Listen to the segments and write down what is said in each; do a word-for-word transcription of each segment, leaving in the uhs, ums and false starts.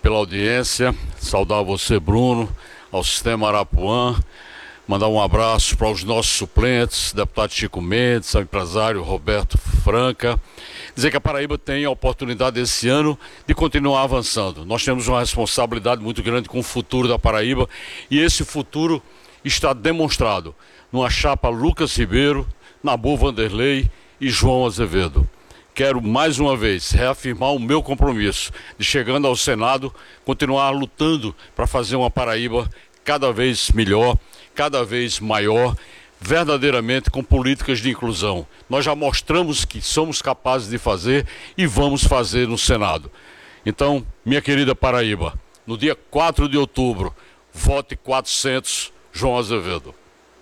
pela audiência, saudar você, Bruno, ao Sistema Arapuã, mandar um abraço para os nossos suplentes, deputado Chico Mendes, ao empresário Roberto Franca, dizer que a Paraíba tem a oportunidade esse ano de continuar avançando. Nós temos uma responsabilidade muito grande com o futuro da Paraíba e esse futuro está demonstrado numa chapa Lucas Ribeiro, Nabu Vanderlei e João Azevedo. Quero mais uma vez reafirmar o meu compromisso de, chegando ao Senado, continuar lutando para fazer uma Paraíba cada vez melhor, cada vez maior, verdadeiramente com políticas de inclusão. Nós já mostramos que somos capazes de fazer e vamos fazer no Senado. Então, minha querida Paraíba, no dia quatro de outubro, vote quatrocentos, João Azevedo.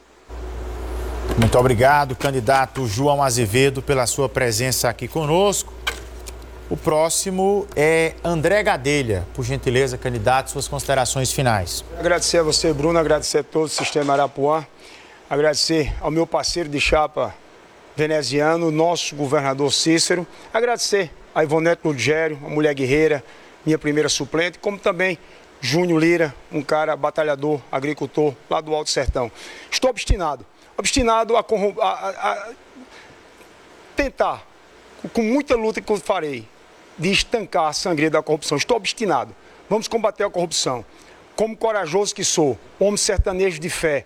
Muito obrigado, candidato João Azevedo, pela sua presença aqui conosco. O próximo é André Gadelha. Por gentileza, candidato, suas considerações finais. Agradecer a você, Bruno, agradecer a todo o Sistema Arapuã, agradecer ao meu parceiro de chapa veneziano, nosso governador Cícero, agradecer a Ivonete Lugério, uma mulher guerreira, minha primeira suplente, como também Júnior Lira, um cara batalhador, agricultor lá do Alto Sertão. Estou obstinado. Obstinado a, a, a tentar, com muita luta que eu farei, de estancar a sangria da corrupção. Estou obstinado. Vamos combater a corrupção. Como corajoso que sou, homem sertanejo de fé,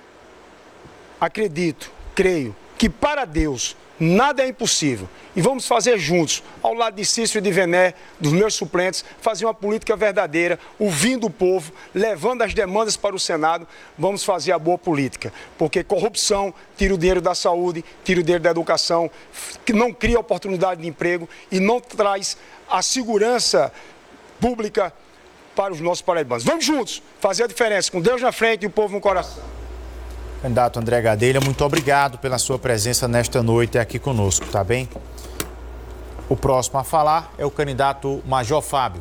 acredito, creio, que para Deus nada é impossível. E vamos fazer juntos, ao lado de Cícero e de Vené, dos meus suplentes, fazer uma política verdadeira, ouvindo o povo, levando as demandas para o Senado. Vamos fazer a boa política, porque corrupção tira o dinheiro da saúde, tira o dinheiro da educação, que não cria oportunidade de emprego e não traz a segurança pública para os nossos paraibanos. Vamos juntos fazer a diferença, com Deus na frente e o povo no coração. Candidato André Gadelha, muito obrigado pela sua presença nesta noite aqui conosco, tá bem? O próximo a falar é o candidato Major Fábio.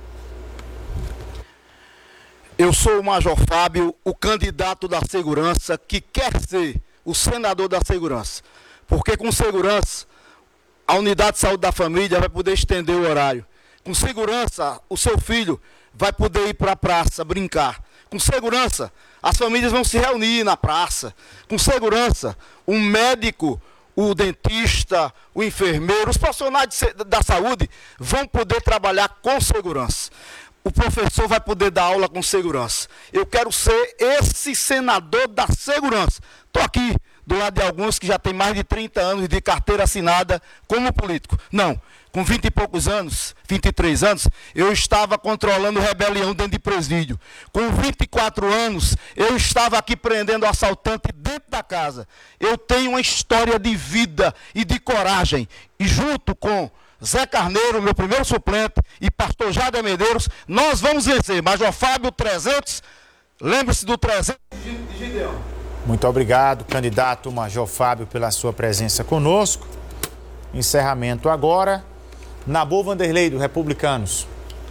Eu sou o Major Fábio, o candidato da segurança que quer ser o senador da segurança. Porque com segurança, a unidade de saúde da família vai poder estender o horário. Com segurança, o seu filho vai poder ir para a praça brincar. Com segurança, as famílias vão se reunir na praça. Com segurança, o médico, o dentista, o enfermeiro, os profissionais da saúde vão poder trabalhar com segurança. O professor vai poder dar aula com segurança. Eu quero ser esse senador da segurança. Estou aqui do lado de alguns que já têm mais de trinta anos de carteira assinada como político. Não. Com vinte e poucos anos, vinte e três anos, eu estava controlando rebelião dentro de presídio. Com vinte e quatro anos, eu estava aqui prendendo assaltante dentro da casa. Eu tenho uma história de vida e de coragem. E junto com Zé Carneiro, meu primeiro suplente, e pastor Jader Medeiros, nós vamos vencer. Major Fábio trezentos, lembre-se do trezentos de Gideão. Muito obrigado, candidato Major Fábio, pela sua presença conosco. Encerramento agora. Nabu Vanderlei, do Republicanos.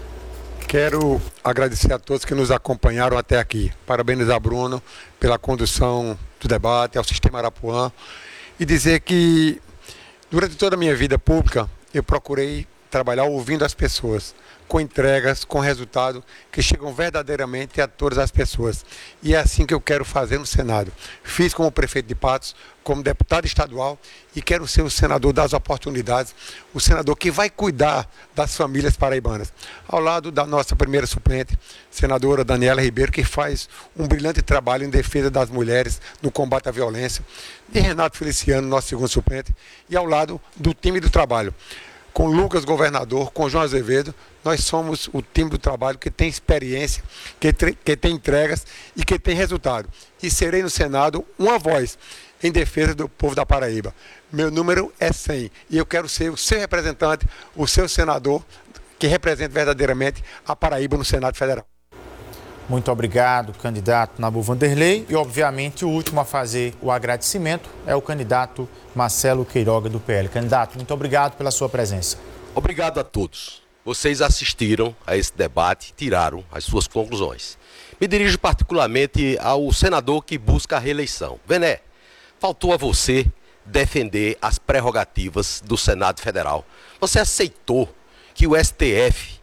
Quero agradecer a todos que nos acompanharam até aqui. Parabenizar Bruno pela condução do debate, ao Sistema Arapuã, e dizer que durante toda a minha vida pública eu procurei trabalhar ouvindo as pessoas, com entregas, com resultado que chegam verdadeiramente a todas as pessoas. E é assim que eu quero fazer no Senado. Fiz como prefeito de Patos, como deputado estadual, e quero ser o senador das oportunidades, o senador que vai cuidar das famílias paraibanas. Ao lado da nossa primeira suplente, senadora Daniela Ribeiro, que faz um brilhante trabalho em defesa das mulheres, no combate à violência, e Renato Feliciano, nosso segundo suplente, e ao lado do time do trabalho. Com Lucas Governador, com João Azevedo, nós somos o time do trabalho que tem experiência, que, que tem entregas e que tem resultado. E serei no Senado uma voz em defesa do povo da Paraíba. Meu número é cem e eu quero ser o seu representante, o seu senador, que represente verdadeiramente a Paraíba no Senado Federal. Muito obrigado, candidato Nabu Vanderlei. E, obviamente, o último a fazer o agradecimento é o candidato Marcelo Queiroga, do P L. Candidato, muito obrigado pela sua presença. Obrigado a todos. Vocês assistiram a esse debate e tiraram as suas conclusões. Me dirijo particularmente ao senador que busca a reeleição. Vené, faltou a você defender as prerrogativas do Senado Federal. Você aceitou que o S T F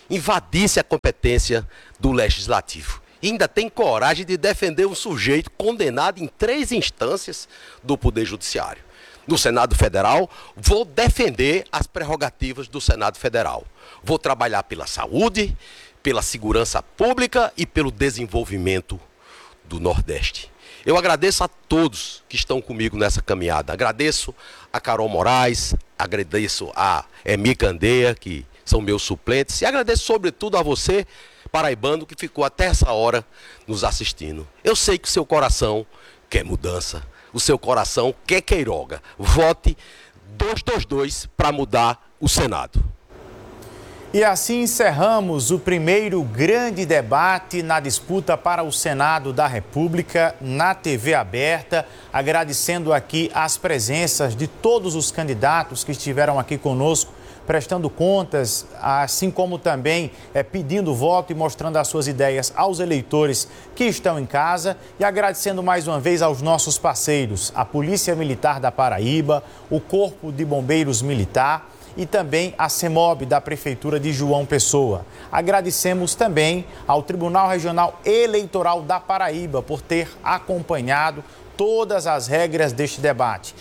invadisse a competência do Legislativo. E ainda tem coragem de defender um sujeito condenado em três instâncias do Poder Judiciário. No Senado Federal, vou defender as prerrogativas do Senado Federal. Vou trabalhar pela saúde, pela segurança pública e pelo desenvolvimento do Nordeste. Eu agradeço a todos que estão comigo nessa caminhada. Agradeço a Carol Moraes, agradeço a Emi Candeia, que são meus suplentes, e agradeço sobretudo a você, paraibano, que ficou até essa hora nos assistindo. Eu sei que o seu coração quer mudança, o seu coração quer Queiroga. Vote dois dois dois para mudar o Senado. E assim encerramos o primeiro grande debate na disputa para o Senado da República na T V aberta, agradecendo aqui as presenças de todos os candidatos que estiveram aqui conosco, prestando contas, assim como também é, pedindo voto e mostrando as suas ideias aos eleitores que estão em casa, e agradecendo mais uma vez aos nossos parceiros, a Polícia Militar da Paraíba, o Corpo de Bombeiros Militar e também a CEMOB da Prefeitura de João Pessoa. Agradecemos também ao Tribunal Regional Eleitoral da Paraíba por ter acompanhado todas as regras deste debate.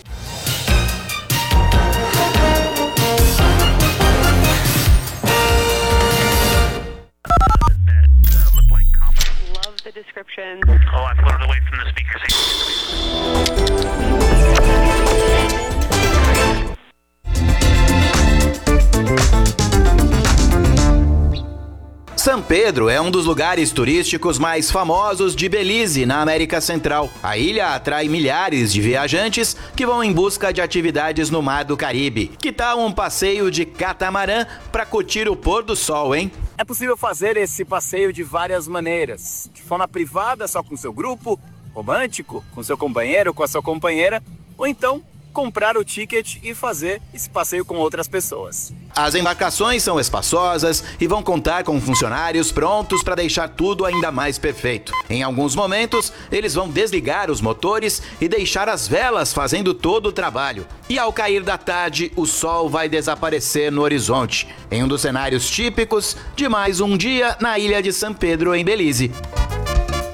Oh, I floated away from the speakers. São Pedro é um dos lugares turísticos mais famosos de Belize, na América Central. A ilha atrai milhares de viajantes que vão em busca de atividades no Mar do Caribe. Que tal um passeio de catamarã para curtir o pôr do sol, hein? É possível fazer esse passeio de várias maneiras. De forma privada, só com seu grupo, romântico, com seu companheiro, com a sua companheira, ou então comprar o ticket e fazer esse passeio com outras pessoas. As embarcações são espaçosas e vão contar com funcionários prontos para deixar tudo ainda mais perfeito. Em alguns momentos, eles vão desligar os motores e deixar as velas fazendo todo o trabalho. E ao cair da tarde, o sol vai desaparecer no horizonte, em um dos cenários típicos de mais um dia na ilha de São Pedro, em Belize.